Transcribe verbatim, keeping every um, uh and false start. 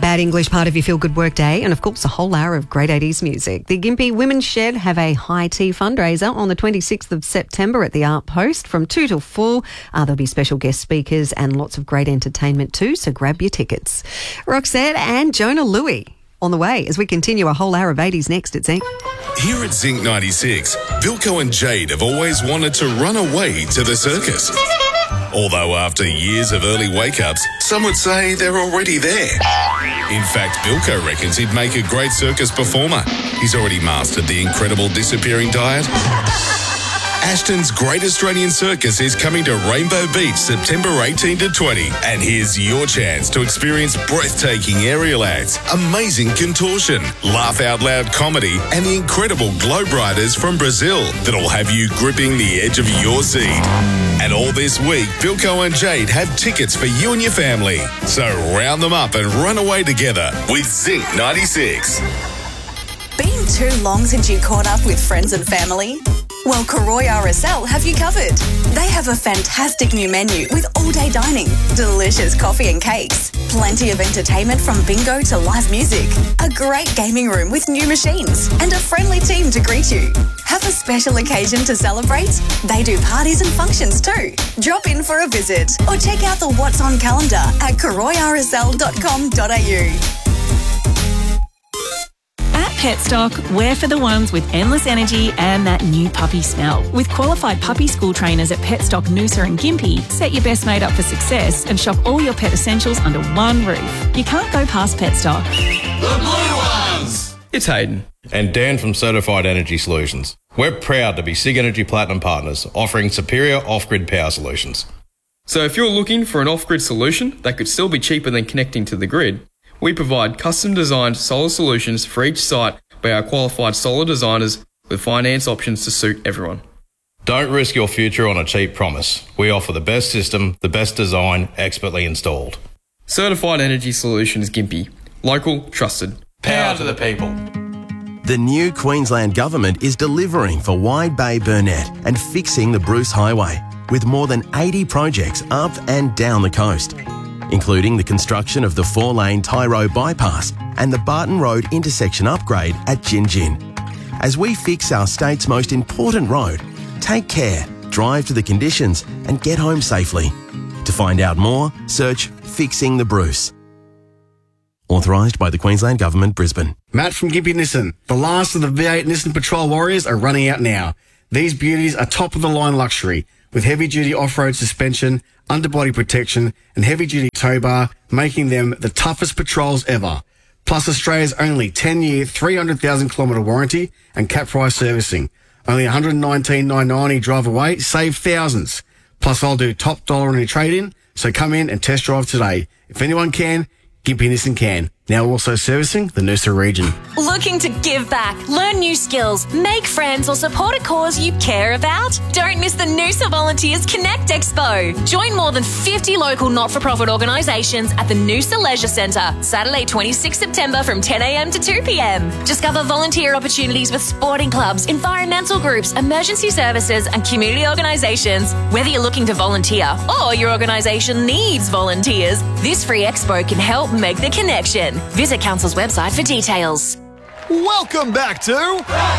Bad English, part of your feel-good work day, and of course a whole hour of great eighties music. The Gympie Women's Shed have a high tea fundraiser on the twenty-sixth of September at the Art Post from two till four. Uh, there'll be special guest speakers and lots of great entertainment too, so grab your tickets. Roxette and Jonah Louie on the way as we continue a whole hour of eighties next at Zinc. Here at Zinc ninety-six, Vilko and Jade have always wanted to run away to the circus. Although after years of early wake-ups, some would say they're already there. In fact, Vilko reckons he'd make a great circus performer. He's already mastered the incredible disappearing diet. Ashton's Great Australian Circus is coming to Rainbow Beach September eighteenth to twentieth. And here's your chance to experience breathtaking aerial acts, amazing contortion, laugh-out-loud comedy, and the incredible Globe Riders from Brazil that'll have you gripping the edge of your seat. And all this week, Vilko and Jade have tickets for you and your family. So round them up and run away together with Zinc ninety-six. Been too long since you caught up with friends and family? Well, Karoy R S L have you covered. They have a fantastic new menu with all-day dining, delicious coffee and cakes, plenty of entertainment from bingo to live music, a great gaming room with new machines, and a friendly team to greet you. Have a special occasion to celebrate? They do parties and functions too. Drop in for a visit or check out the What's On calendar at karoy r s l dot com dot a u. Petstock, we're for the ones with endless energy and that new puppy smell. With qualified puppy school trainers at Petstock, Noosa and Gympie, set your best mate up for success and shop all your pet essentials under one roof. You can't go past Petstock. The blue ones! It's Hayden. And Dan from Certified Energy Solutions. We're proud to be SIG Energy Platinum partners, offering superior off-grid power solutions. So if you're looking for an off-grid solution that could still be cheaper than connecting to the grid, we provide custom-designed solar solutions for each site by our qualified solar designers with finance options to suit everyone. Don't risk your future on a cheap promise. We offer the best system, the best design, expertly installed. Certified Energy Solutions Gympie. Local, trusted. Power to the people. The new Queensland Government is delivering for Wide Bay Burnett and fixing the Bruce Highway with more than eighty projects up and down the coast, including the construction of the four-lane Tyro bypass and the Barton Road intersection upgrade at Gin Gin. As we fix our state's most important road, take care, drive to the conditions and get home safely. To find out more, search Fixing the Bruce. Authorised by the Queensland Government, Brisbane. Matt from Gympie Nissan. The last of the V eight Nissan Patrol Warriors are running out now. These beauties are top-of-the-line luxury, with heavy-duty off-road suspension, underbody protection and heavy-duty tow bar, making them the toughest patrols ever. Plus Australia's only ten-year, three hundred thousand kilometre warranty and cap price servicing. Only one hundred nineteen thousand nine hundred ninety drive away, save thousands. Plus I'll do top dollar on your trade-in, so come in and test drive today. If anyone can, Gympie Nissan can. Now also servicing the Noosa region. Looking to give back, learn new skills, make friends or support a cause you care about? Don't miss the Noosa Volunteers Connect Expo. Join more than fifty local not-for-profit organisations at the Noosa Leisure Centre, Saturday twenty-sixth September from ten a m to two p m. Discover volunteer opportunities with sporting clubs, environmental groups, emergency services and community organisations. Whether you're looking to volunteer or your organisation needs volunteers, this free expo can help make the connection. Visit Council's website for details. Welcome back to